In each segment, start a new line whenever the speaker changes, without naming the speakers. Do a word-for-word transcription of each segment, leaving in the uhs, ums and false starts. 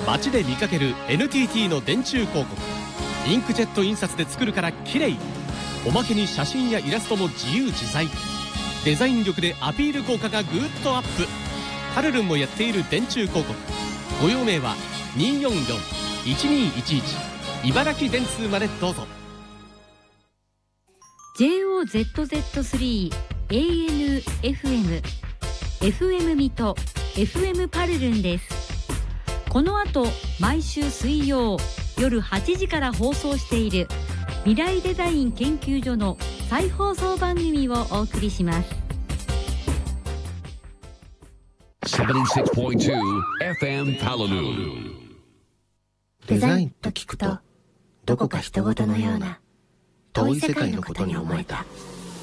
街で見かける エヌティーティー の電柱広告、インクジェット印刷で作るから綺麗。おまけに写真やイラストも自由自在。デザイン力でアピール効果がぐーっとアップ。パルルンもやっている電柱広告、ご用命はにーよんよん いちにーいちいち 茨城電通までどうぞ。
ジェイオーゼットゼットスリー エーエヌエフエム エフエム 水戸 エフエム パルルンです。この後毎週水曜夜はちじから放送している未来デザイン研究所の再放送番組をお送りします。
ななじゅうろくてんに エフエム パルルン。
デザインと聞くとどこか人事のような遠い世界のことに思えた。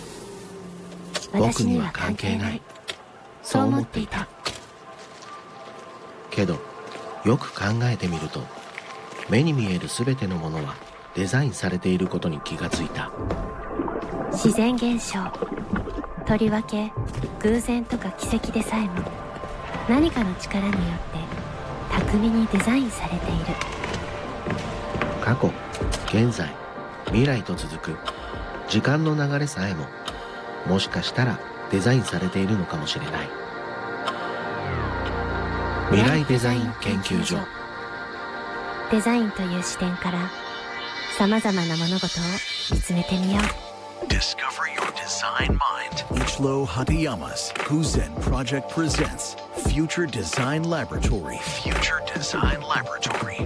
僕には関係ない、そう思っていた
けど、よく考えてみると、目に見えるすべてのものはデザインされていることに気がついた。
自然現象、とりわけ偶然とか奇跡でさえも何かの力によって巧みにデザインされている。
過去、現在、未来と続く時間の流れさえも、もしかしたらデザインされているのかもしれない。未来デザイン研究所。
デザインという視点からさまざまな物事を見つめてみよう。
Discover your design mind. Ichiro Hatayama's Guzen Project presents Future Design Laboratory. Future Design Laboratory.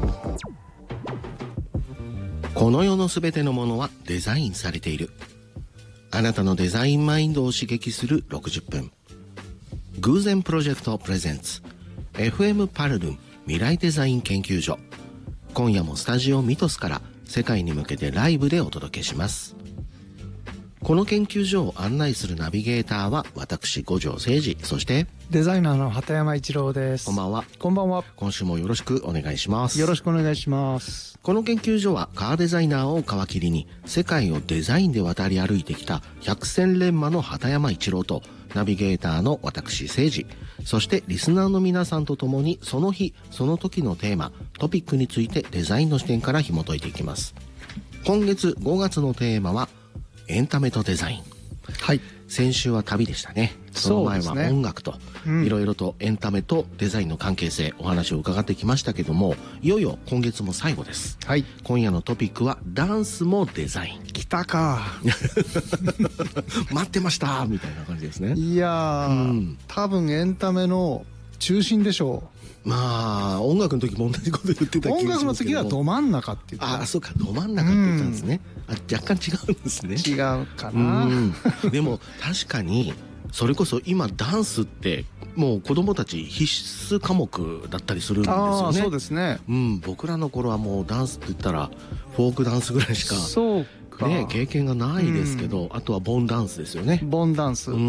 この世のすべてのものはデザインされている。あなたのデザインマインドを刺激するろくじゅっぷん。偶然プロジェクトプレゼンツ エフエム パルルン未来デザイン研究所。今夜もスタジオミトスから世界に向けてライブでお届けします。この研究所を案内するナビゲーターは私五条誠二、そして
デザイナーの畑山一郎です。
こんばんは。
こんばんは。
今週もよろしくお願いします。
よろしくお願いします。
この研究所はカーデザイナーを皮切りに世界をデザインで渡り歩いてきた百戦錬磨の畑山一郎とナビゲーターの私誠二、そしてリスナーの皆さんと共にその日その時のテーマトピックについてデザインの視点から紐解いていきます。今月ごがつのテーマはエンタメとデザイン。はい、先週は旅でしたね。その前は音楽といろいろとエンタメとデザインの関係性、お話を伺ってきましたけども、いよいよ今月も最後です。はい、今夜のトピックはダンスもデザイン。
来たか
待ってましたみたいな感じですね。
いやー、うん、多分エンタメの中心でしょう。
まあ音楽の時も同じこと言ってた気がしますけど、
音楽の時はど真ん中って言ってた。
ああ、そうか、ど真ん中って言ったんですね。うん、あ、若干違うんですね。
違うかな。
うん、でも確かにそれこそ今ダンスってもう子供たち必須科目だったりするんですよね。
あ、そうですね。
うん、僕らの頃はもうダンスって言ったらフォークダンスぐらいしか。そうね、経験がないですけど、うん、あとはボンダンスですよね。
ボンダンス、うん、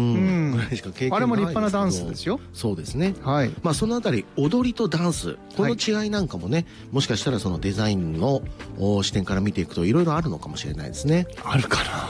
ぐらいしか経験ないですけど、あれも立派なダンスですよ。
そうですね。はい。まあそのあたり踊りとダンス、この違いなんかもね、はい、もしかしたらそのデザインの視点から見ていくといろいろあるのかもしれないですね。
あるかな。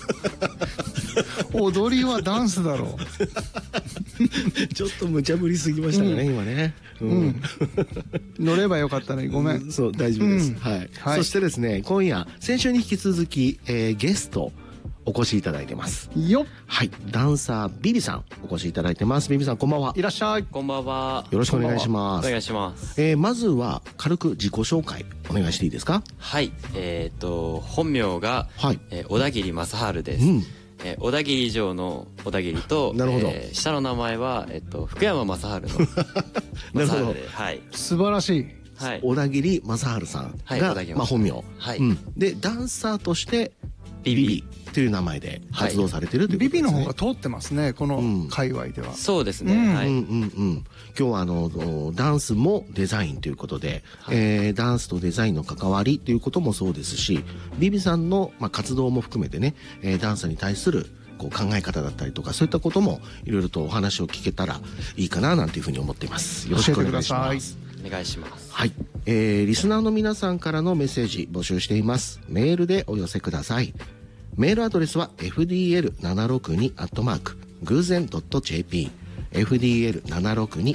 踊りはダンスだろ
う。ちょっと無茶ぶりすぎましたかね、うん、今ね。うん。うん、
乗ればよかったのにごめん。
うん、そう、大丈夫です。うん、はい、はい。そしてですね、今夜先週に引き続き、えー、ゲストお越しいただいてます。よっ。はい、ダンサービビさんお越しいただいてます。ビビさんこんばんは。
いらっしゃい。
こんばんは。
よろしくお願いします。
お願いします。
えー、まずは軽く自己紹介お願いしていいですか。
はい。えっ、ー、と本名が、はい、えー、小田切正治です。うん、えー、小田切城の小田切と、なるほど、えー、下の名前は、えっと、福山雅治の
なるほど、
はい、
素晴らしい、
はい、小田切正治さんが、はい、まあ、本名、はい、うん、でダンサーとしてビビという名前で活動されてるということですね。
ビビの方が通ってますね、この界隈では。うん、
そうですね、うん、はい、うんうん
うん。今日はあのダンスもデザインということで、はい、えー、ダンスとデザインの関わりということもそうですし、ビビさんの、まあ、活動も含めてね、えー、ダンスに対するこう考え方だったりとか、そういったこともいろいろとお話を聞けたらいいかななんていうふうに思っています。よろしくお願いします。
お願いします。
はい、えー、リスナーの皆さんからのメッセージ募集しています。メールでお寄せください。メールアドレスは エフディーエルななひゃくろくじゅうに アットマーク偶然 .jp、 エフディーエルななひゃくろくじゅうに